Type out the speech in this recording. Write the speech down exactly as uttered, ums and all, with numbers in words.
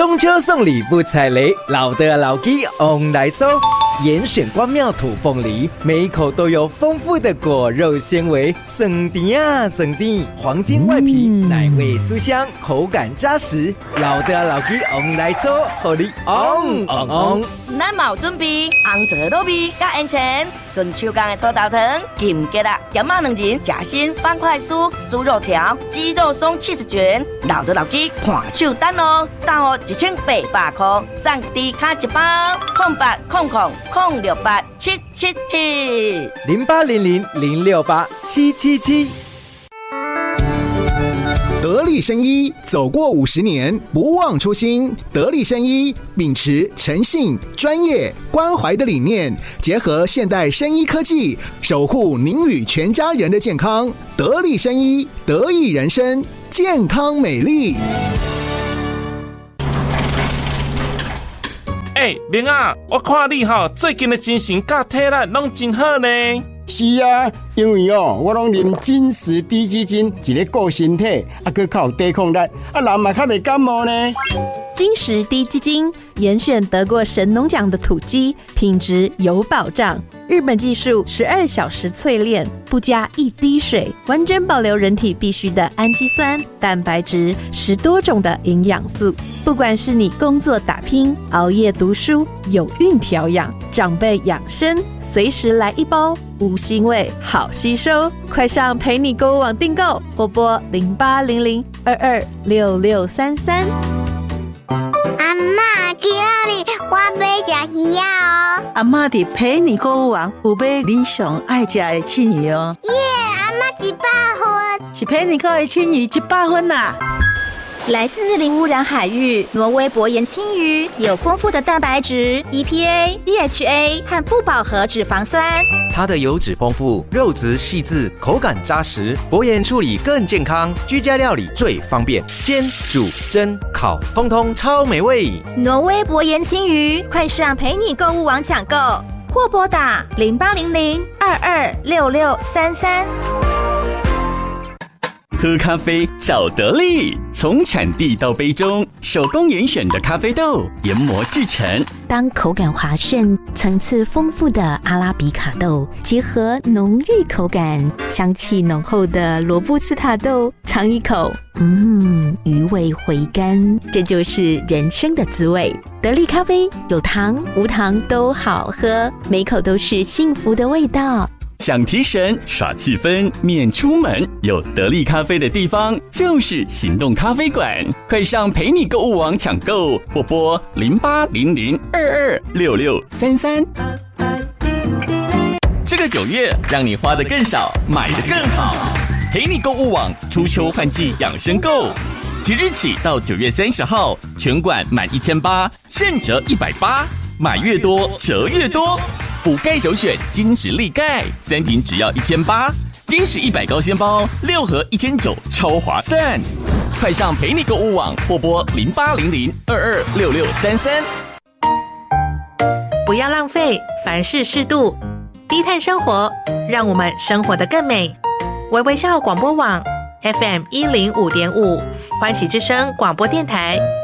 中秋送礼不踩雷，老的老鸡 on 来收。严选关庙土凤梨，每一口都有丰富的果肉纤维，酸甜啊酸甜，黄金外皮，嗯、奶味酥香，口感扎实。老的老鸡 on 来收，给你 on on on。 咱嘛有准备红枣糯米加烟钱，顺手工的土豆糖、金桔啊、咸肉两仁、夹心方块酥、猪肉条、鸡肉松七十卷，老的老鸡看手单哦，单哦一千八百块，送低卡一包，空八空空空六八七七七零八零零零六八七七七。 得力生医走过五十年，不忘初心。得力生医秉持诚信、专业、关怀的理念，结合现代生医科技，守护您与全家人的健康。得力生医，得益人生，健康美丽。 哎，明啊，我看你哈最近的精神甲体力拢真好呢。 是啊，因为哦，我拢啉金石低基金，一个顾身体，啊，佮较有抵抗力，啊，人嘛较袂感冒呢。 金石低基金严选得过神农奖的土鸡，品质有保障。日本技术十二小时淬炼，不加一滴水，完整保留人体必需的氨基酸、蛋白质，十多种的营养素。不管是你工作打拼、熬夜读书、有孕调养、长辈养生，随时来一包，无腥味，好吸收。快上陪你购物网订购，拨拨零八零零二二六六三三。 阿嬷，今日我要吃鱼哦。 阿嬷伫陪你购物网有买你上爱吃的青鱼哦。 耶，阿嬷一百分， 是陪你购的青鱼一百分啦。 来自零污染海域，挪威薄盐青鱼有丰富的蛋白质、E P A、D H A 和不饱和脂肪酸。 它的油脂丰富，肉质细致，口感扎实。薄盐处理更健康，居家料理最方便，煎、煮、蒸、烤，通通超美味。 挪威薄盐青鱼，快上陪你购物网抢购，或拨打零八零零二二六六三三。 喝咖啡找得力，从产地到杯中，手工严选的咖啡豆研磨制成。 当口感滑顺、层次丰富的阿拉比卡豆结合浓郁口感、香气浓厚的罗布斯塔豆，尝一口，嗯，余味回甘，这就是人生的滋味。得力咖啡有糖无糖都好喝，每口都是幸福的味道。 想提神耍气氛免出门，有得力咖啡的地方就是行动咖啡馆，快上陪你购物网抢购，或拨零八零零二二六六三三。这个九月让你花得更少，买得更好，陪你购物网初秋换季养生购，即日起到九月三十号，全馆满一千八现折一百八，买越多折越多。补钙首选金石力钙，三瓶只要一千八，金石一百高纤包六盒一千九，超划算！快上陪你购物网，或拨零八零零二二六六三三。 不要浪费，凡事适度，低碳生活，让我们生活得更美。微微笑广播网 F M 一零五点五，欢喜之声广播电台。